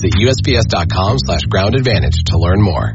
Visit USPS.com/groundadvantage to learn more.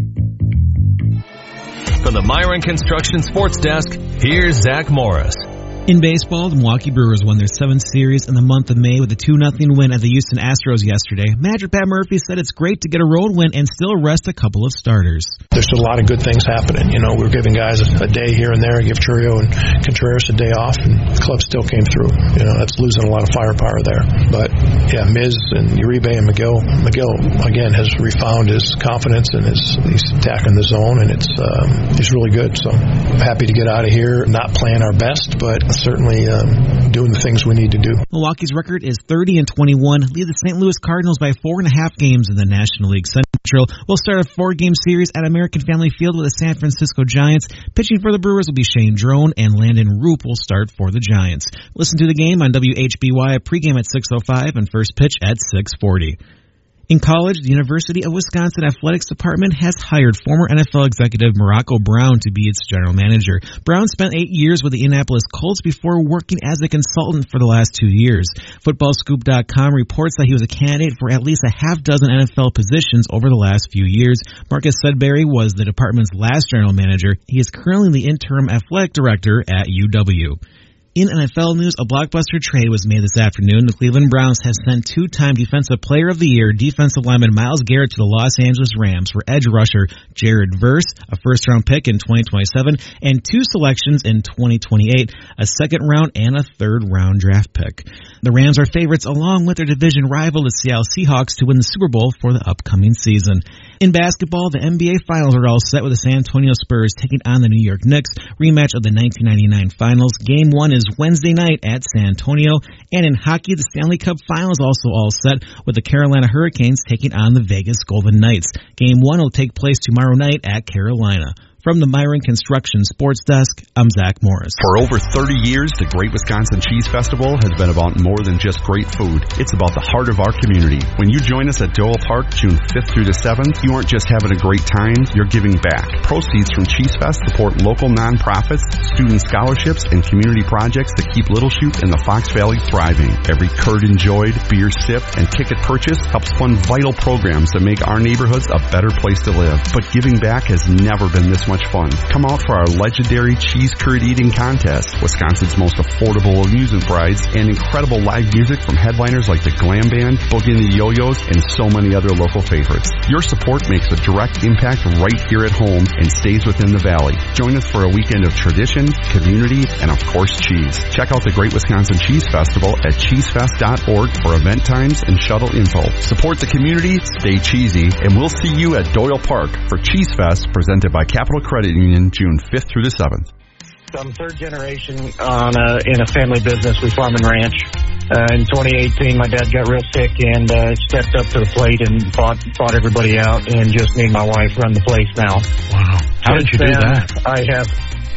From the Myron Construction Sports Desk, here's Zach Morris. In baseball, the Milwaukee Brewers won their 7th series in the month of May with a 2-0 win at the Houston Astros yesterday. Manager Pat Murphy said it's great to get a road win and still rest a couple of starters. There's a lot of good things happening. You know, we're giving guys a day here and there, give Churio and Contreras a day off, and the club still came through. You know, that's losing a lot of firepower there. But, yeah, Miz and Uribe and McGill, again, has refound his confidence and he's attacking the zone, and he's really good. So I'm happy to get out of here, not playing our best, but certainly doing the things we need to do. Milwaukee's record is 30-21, lead the St. Louis Cardinals by 4.5 games in the National League Central. We'll start a 4-game series at American Family Field with the San Francisco Giants. Pitching for the Brewers will be Shane Drone, and Landon Roop will start for the Giants. Listen to the game on WHBY, pregame at 6:05 and first pitch at 6:40. In college, the University of Wisconsin Athletics Department has hired former NFL executive Morocco Brown to be its general manager. Brown spent 8 years with the Indianapolis Colts before working as a consultant for the last 2 years. FootballScoop.com reports that he was a candidate for at least a half dozen NFL positions over the last few years. Marcus Sudbury was the department's last general manager. He is currently the interim athletic director at UW. In NFL news, a blockbuster trade was made this afternoon. The Cleveland Browns have sent 2-time Defensive Player of the Year defensive lineman Myles Garrett to the Los Angeles Rams for edge rusher Jared Verse, a first-round pick in 2027, and 2 selections in 2028, a second-round and a third-round draft pick. The Rams are favorites along with their division rival, the Seattle Seahawks, to win the Super Bowl for the upcoming season. In basketball, the NBA Finals are all set with the San Antonio Spurs taking on the New York Knicks, rematch of the 1999 Finals. Game 1 is Wednesday night at San Antonio. And in hockey, the Stanley Cup Final is also all set with the Carolina Hurricanes taking on the Vegas Golden Knights. Game 1 will take place tomorrow night at Carolina. From the Myron Construction Sports Desk, I'm Zach Morris. For over 30 years, the Great Wisconsin Cheese Festival has been about more than just great food. It's about the heart of our community. When you join us at Doyle Park June 5th through the 7th, you aren't just having a great time, you're giving back. Proceeds from Cheese Fest support local nonprofits, student scholarships, and community projects that keep Little Chute and the Fox Valley thriving. Every curd enjoyed, beer sipped, and ticket purchase helps fund vital programs that make our neighborhoods a better place to live. But giving back has never been this much fun. Come out for our legendary cheese curd eating contest, Wisconsin's most affordable amusement rides, and incredible live music from headliners like the Glam Band, Boogie and the Yo-Yos, and so many other local favorites. Your support makes a direct impact right here at home and stays within the valley. Join us for a weekend of tradition, community, and of course cheese. Check out the Great Wisconsin Cheese Festival at cheesefest.org for event times and shuttle info. Support the community, stay cheesy, and we'll see you at Doyle Park for Cheese Fest presented by Capital Credit Union, June 5th through the 7th. So I'm third generation in a family business. We farm and ranch. In 2018, my dad got real sick and stepped up to the plate and fought everybody out, and just me and my wife run the place now. Wow. How did you do that? I have,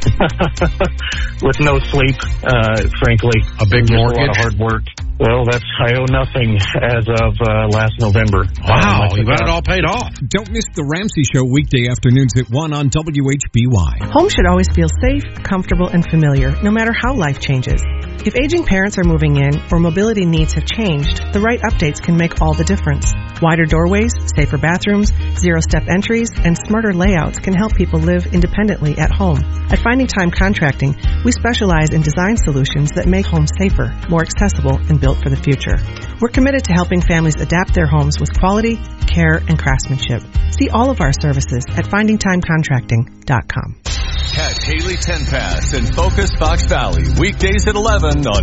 with no sleep, frankly. A big mortgage? A lot of hard work. Well, I owe nothing as of last November. Wow, you got it all paid off. Don't miss the Ramsey Show weekday afternoons at 1 on WHBY. Home should always feel safe, comfortable, and familiar, no matter how life changes. If aging parents are moving in or mobility needs have changed, the right updates can make all the difference. Wider doorways, safer bathrooms, zero-step entries, and smarter layouts can help people live independently at home. At Finding Time Contracting, we specialize in design solutions that make homes safer, more accessible, and built for the future. We're committed to helping families adapt their homes with quality, care, and craftsmanship. See all of our services at FindingTimeContracting.com. Catch Haley Tenpass in Focus Fox Valley, weekdays at 11 on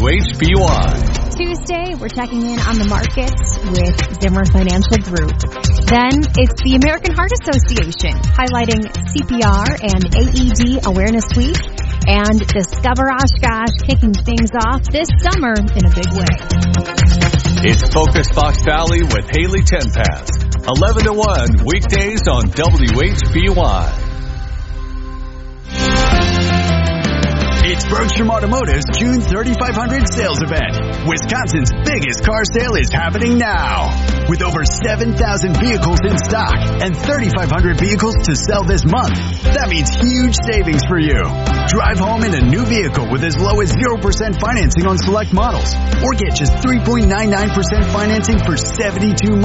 WHBY. Tuesday, we're checking in on the markets with Zimmer Financial Group. Then it's the American Heart Association highlighting CPR and AED Awareness Week, and Discover Oshkosh kicking things off this summer in a big way. It's Focus Fox Valley with Haley Tenpass, 11 to 1 weekdays on WHBY. It's Bergstrom Automotive's June 3500 sales event. Wisconsin's biggest car sale is happening now. With over 7,000 vehicles in stock and 3,500 vehicles to sell this month, that means huge savings for you. Drive home in a new vehicle with as low as 0% financing on select models, or get just 3.99% financing for 72 months.